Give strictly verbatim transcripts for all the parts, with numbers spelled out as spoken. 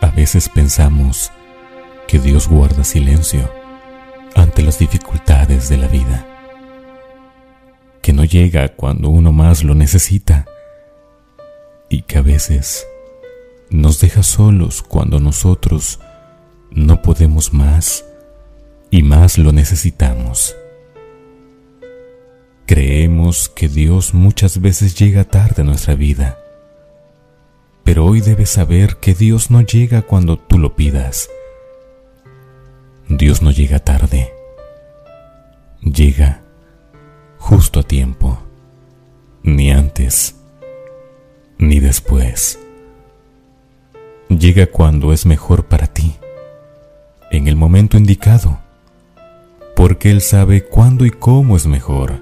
A veces pensamos que Dios guarda silencio ante las dificultades de la vida, que no llega cuando uno más lo necesita y que a veces nos deja solos cuando nosotros no podemos más y más lo necesitamos. Creemos que Dios muchas veces llega tarde a nuestra vida, pero hoy debes saber que Dios no llega cuando tú lo pidas. Dios no llega tarde, llega justo a tiempo, ni antes ni después. Llega cuando es mejor para ti, en el momento indicado, porque Él sabe cuándo y cómo es mejor.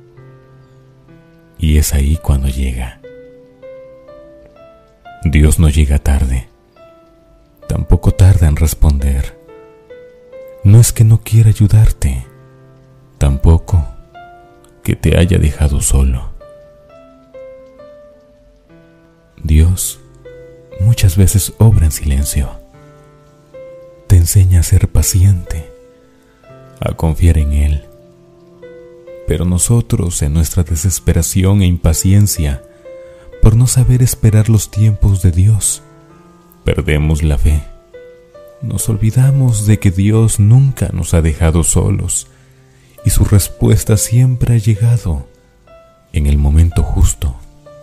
Y es ahí cuando llega. Dios no llega tarde, tampoco tarda en responder. No es que no quiera ayudarte, tampoco que te haya dejado solo. Dios muchas veces obra en silencio. Te enseña a ser paciente, a confiar en Él. Pero nosotros, en nuestra desesperación e impaciencia por no saber esperar los tiempos de Dios, perdemos la fe. Nos olvidamos de que Dios nunca nos ha dejado solos y su respuesta siempre ha llegado en el momento justo.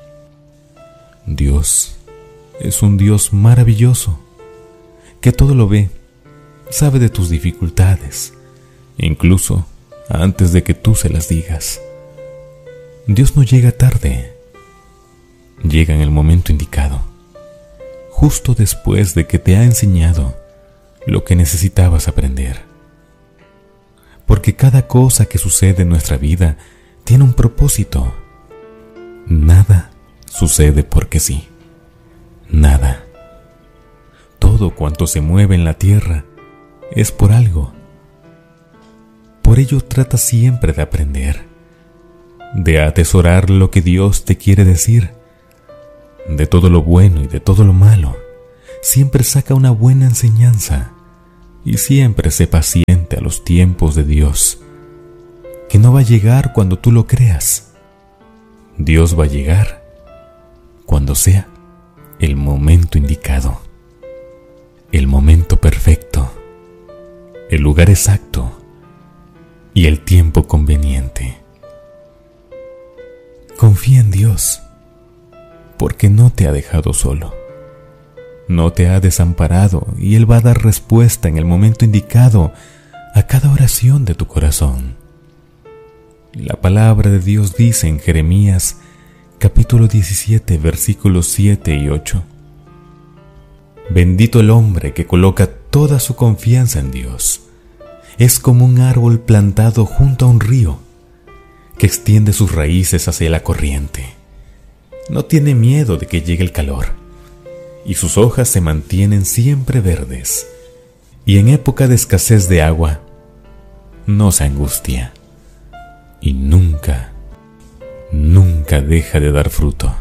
Dios es un Dios maravilloso, que todo lo ve, sabe de tus dificultades, incluso antes de que tú se las digas. Dios no llega tarde, llega en el momento indicado, justo después de que te ha enseñado lo que necesitabas aprender. Porque cada cosa que sucede en nuestra vida tiene un propósito. Nada sucede porque sí. Nada. Todo cuanto se mueve en la tierra es por algo. Por ello trata siempre de aprender, de atesorar lo que Dios te quiere decir. De todo lo bueno y de todo lo malo, siempre saca una buena enseñanza y siempre sé paciente a los tiempos de Dios, que no va a llegar cuando tú lo creas. Dios va a llegar cuando sea el momento indicado, el momento perfecto, el lugar exacto y el tiempo conveniente. Confía en Dios, porque no te ha dejado solo, no te ha desamparado y Él va a dar respuesta en el momento indicado a cada oración de tu corazón. La palabra de Dios dice en Jeremías capítulo diecisiete versículos siete y ocho: Bendito el hombre que coloca toda su confianza en Dios. Es como un árbol plantado junto a un río, que extiende sus raíces hacia la corriente. No tiene miedo de que llegue el calor, y sus hojas se mantienen siempre verdes. Y en época de escasez de agua, no se angustia, y nunca, nunca deja de dar fruto.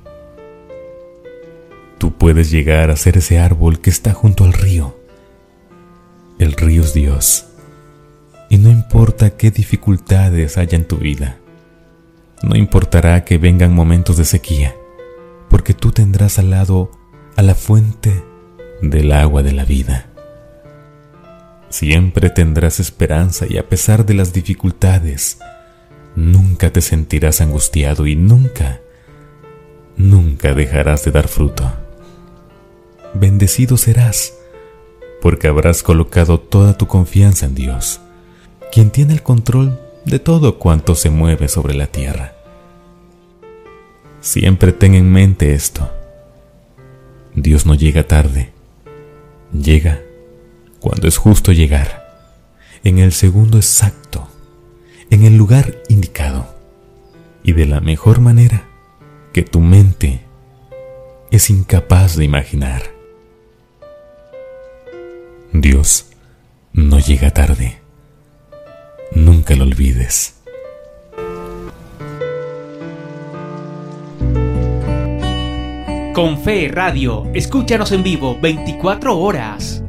Tú puedes llegar a ser ese árbol que está junto al río. El río es Dios, y no importa qué dificultades haya en tu vida, no importará que vengan momentos de sequía, porque tú tendrás al lado a la fuente del agua de la vida. Siempre tendrás esperanza y a pesar de las dificultades, nunca te sentirás angustiado y nunca, nunca dejarás de dar fruto. Bendecido serás, porque habrás colocado toda tu confianza en Dios, quien tiene el control de todo cuanto se mueve sobre la tierra. Siempre ten en mente esto: Dios no llega tarde, llega cuando es justo llegar, en el segundo exacto, en el lugar indicado, y de la mejor manera que tu mente es incapaz de imaginar. Dios no llega tarde. Nunca lo olvides. Con Fe Radio, escúchanos en vivo veinticuatro horas.